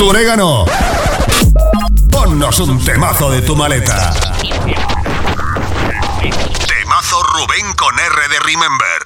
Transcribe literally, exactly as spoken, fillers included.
tu orégano. Ponnos un temazo de tu maleta. Temazo Rubén con R de Remember.